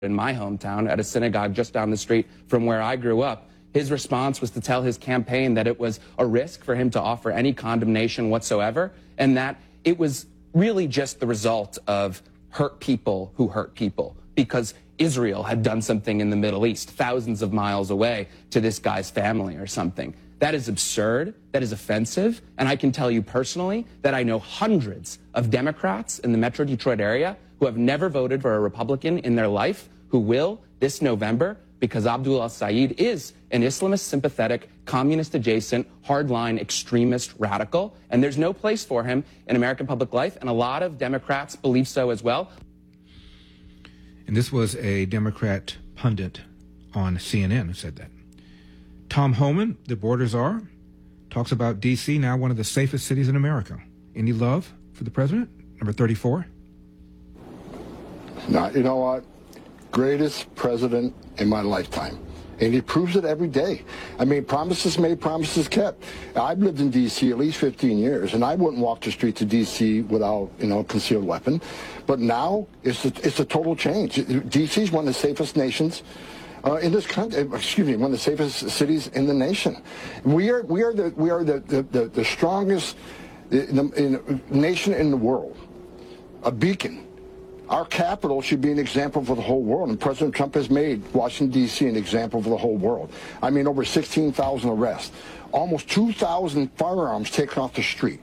in my hometown at a synagogue just down the street from where I grew up. His response was to tell his campaign that it was a risk for him to offer any condemnation whatsoever, and that it was really just the result of hurt people who hurt people, because Israel had done something in the Middle East, thousands of miles away, to this guy's family or something. That is absurd, that is offensive, and I can tell you personally that I know hundreds of Democrats in the Metro Detroit area who have never voted for a Republican in their life, who will this November, because Abdul al-Sayed is an Islamist-sympathetic, communist-adjacent, hardline extremist radical, and there's no place for him in American public life, and a lot of Democrats believe so as well. And this was a Democrat pundit on CNN who said that. Tom Homan, the border czar, talks about D.C., now one of the safest cities in America. Any love for the president? Number 34. Now, you know what? Greatest president in my lifetime. And he proves it every day. I mean, promises made, promises kept. I've lived in D.C. at least 15 years, and I wouldn't walk the streets of D.C. without, a concealed weapon. But now it's a total change. D.C. is one of the safest nations in this country. Excuse me, one of the safest cities in the nation. We are the strongest nation in the world. A beacon. Our capital should be an example for the whole world, and President Trump has made Washington, D.C. an example for the whole world. I mean, over 16,000 arrests, almost 2,000 firearms taken off the street.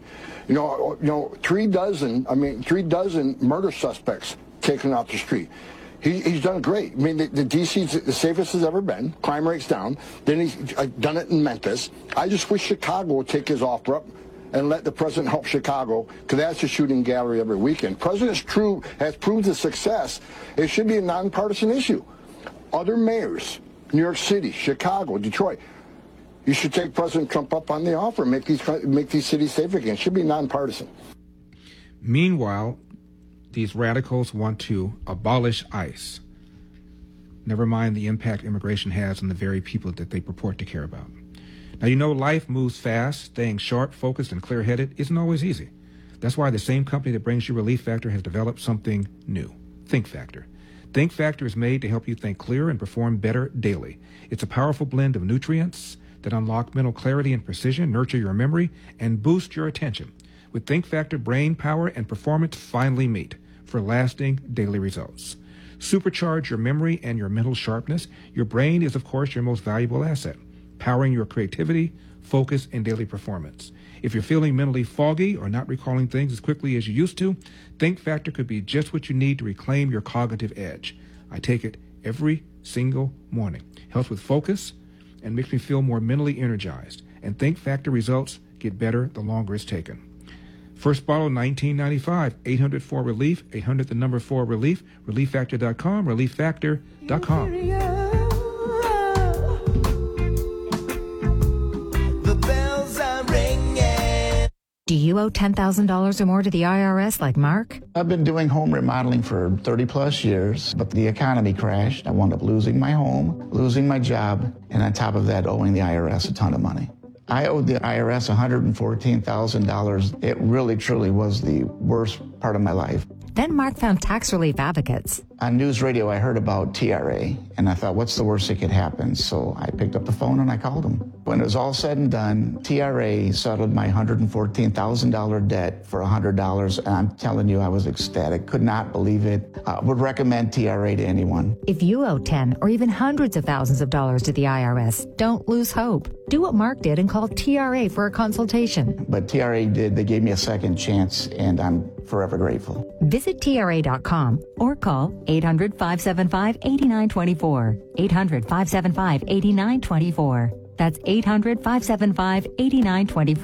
3 dozen murder suspects taken off the street. He's done great. I mean, the D.C.'s the safest it's ever been. Crime rate's down. Then he's done it in Memphis. I just wish Chicago would take his offer up and let the president help Chicago, because that's a shooting gallery every weekend. President has proved his success. It should be a nonpartisan issue. Other mayors, New York City, Chicago, Detroit, you should take President Trump up on the offer and make these cities safe again. It should be nonpartisan. Meanwhile, these radicals want to abolish ICE. Never mind the impact immigration has on the very people that they purport to care about. Now, life moves fast. Staying sharp, focused, and clear-headed isn't always easy. That's why the same company that brings you Relief Factor has developed something new, Think Factor. Think Factor is made to help you think clearer and perform better daily. It's a powerful blend of nutrients that unlock mental clarity and precision, nurture your memory, and boost your attention. With Think Factor, brain power and performance finally meet for lasting daily results. Supercharge your memory and your mental sharpness. Your brain is, of course, your most valuable asset, powering your creativity, focus, and daily performance. If you're feeling mentally foggy or not recalling things as quickly as you used to, Think Factor could be just what you need to reclaim your cognitive edge. I take it every single morning. Helps with focus and makes me feel more mentally energized. And Think Factor results get better the longer it's taken. First bottle, $19.95. 800-4-RELIEF, 800-4-RELIEF, ReliefFactor.com, ReliefFactor.com. Do you owe $10,000 or more to the IRS like Mark? I've been doing home remodeling for 30 plus years, but the economy crashed. I wound up losing my home, losing my job, and on top of that, owing the IRS a ton of money. I owed the IRS $114,000. It really, truly was the worst part of my life. Then Mark found tax relief advocates. On news radio, I heard about TRA, and I thought, what's the worst that could happen? So I picked up the phone and I called them. When it was all said and done, TRA settled my $114,000 debt for $100, and I'm telling you, I was ecstatic, could not believe it. I would recommend TRA to anyone. If you owe 10 or even hundreds of thousands of dollars to the IRS, don't lose hope. Do what Mark did and call TRA for a consultation. But TRA did. They gave me a second chance, and I'm forever grateful. Visit TRA.com or call 800-575-8924. 800-575-8924. That's 800-575-8924.